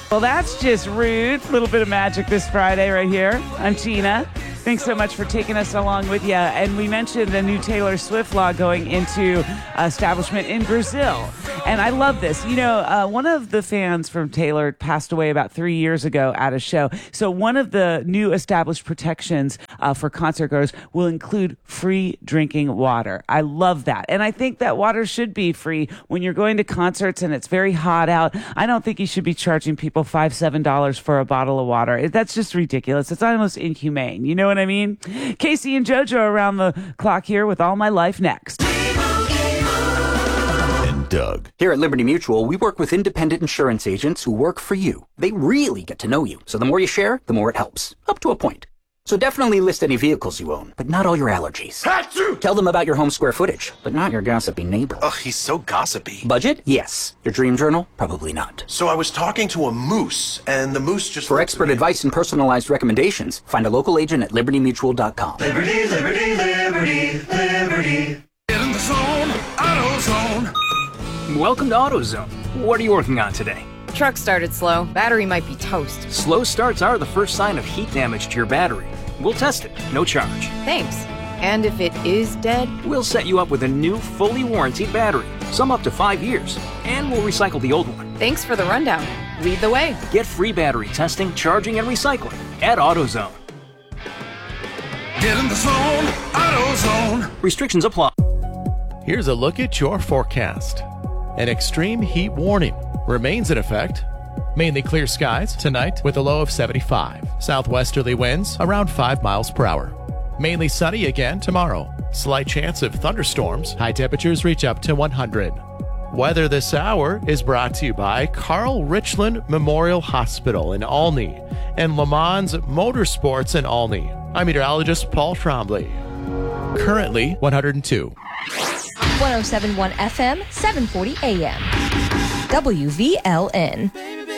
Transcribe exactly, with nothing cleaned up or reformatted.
Well, that's just rude. A little bit of magic this Friday right here. I'm Gina. Thanks so much for taking us along with you. And we mentioned the new Taylor Swift law going into establishment in Brazil. And I love this. You know, uh, one of the fans from Taylor passed away about three years ago at a show. So one of the new established protections uh, for concert goers will include free drinking water. I love that. And I think that water should be free when you're going to concerts and it's very hot out. I don't think you should be charging people five, seven dollars for a bottle of water. That's just ridiculous. It's almost inhumane. You know what I mean? Casey and JoJo around the clock here with All My Life next. And Doug. Here at Liberty Mutual, we work with independent insurance agents who work for you. They really get to know you. So the more you share, the more it helps. Up to a point. So definitely list any vehicles you own, but not all your allergies. Achoo! Tell them about your home square footage, but not your gossipy neighbor. Ugh, he's so gossipy. Budget? Yes. Your dream journal? Probably not. So I was talking to a moose, and the moose just... For expert advice and personalized recommendations, find a local agent at liberty mutual dot com. Liberty, liberty, liberty, liberty. Get in the zone, AutoZone. Welcome to AutoZone. What are you working on today? Truck started slow. Battery might be toast. Slow starts are the first sign of heat damage to your battery. We'll test it, no charge. Thanks. And if it is dead? We'll set you up with a new, fully warranted battery, some up to five years, and we'll recycle the old one. Thanks for the rundown. Lead the way. Get free battery testing, charging, and recycling at AutoZone. Get in the zone, AutoZone. Restrictions apply. Here's a look at your forecast. An extreme heat warning remains in effect. Mainly clear skies tonight with a low of seventy-five. Southwesterly winds around five miles per hour. Mainly sunny again tomorrow. Slight chance of thunderstorms. High temperatures reach up to one hundred. Weather this hour is brought to you by Carl Richland Memorial Hospital in Olney and Le Mans Motorsports in Olney. I'm meteorologist Paul Trombley. Currently one hundred two. one oh seven point one F M, seven forty A M. W V L N.